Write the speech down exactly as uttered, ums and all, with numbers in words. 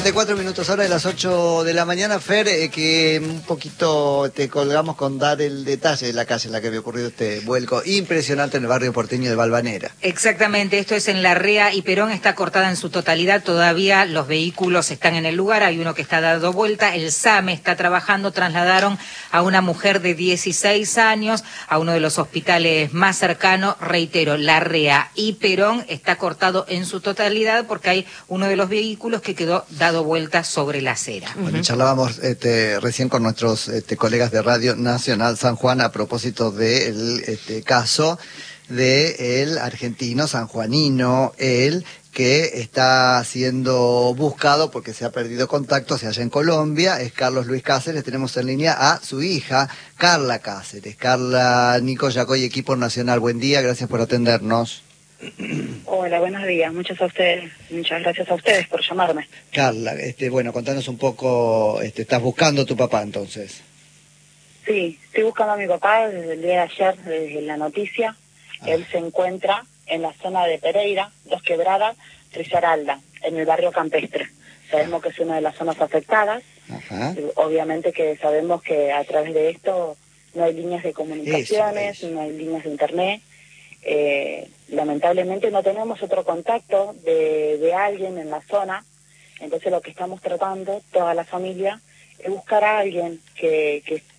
treinta y cuatro minutos, hora de las ocho de la mañana, Fer, eh, que un poquito te colgamos con dar el detalle de la calle en la que había ocurrido este vuelco impresionante en el barrio porteño de Valvanera. Exactamente, esto es en Larrea y Perón, está cortada en su totalidad, todavía los vehículos están en el lugar, hay uno que está dando vuelta, el SAME está trabajando, trasladaron a una mujer de dieciséis años a uno de los hospitales más cercanos, reitero, Larrea y Perón está cortado en su totalidad porque hay uno de los vehículos que quedó dado vuelta sobre la acera. Bueno, uh-huh. charlábamos este, recién con nuestros este, colegas de Radio Nacional San Juan a propósito del este, caso del argentino sanjuanino, él que está siendo buscado porque se ha perdido contacto hacia allá en Colombia, es Carlos Luis Cáceres. Tenemos en línea a su hija, Carla Cáceres. Carla, Nico Yacoy, equipo nacional, buen día, gracias por atendernos. Hola, buenos días, muchas a ustedes, muchas gracias a ustedes por llamarme. Carla, este, bueno, contanos un poco, este, ¿estás buscando a tu papá entonces? Sí, estoy buscando a mi papá desde el día de ayer, desde la noticia. Ah. Él se encuentra en la zona de Pereira, Dos Quebradas, Trizaralda, en el barrio campestre. Sabemos que es una de las zonas afectadas. Ajá. Obviamente que sabemos que a través de esto no hay líneas de comunicaciones, eso, eso. no hay líneas de internet. Eh, lamentablemente no tenemos otro contacto de, de alguien en la zona, entonces lo que estamos tratando, toda la familia, es buscar a alguien que, que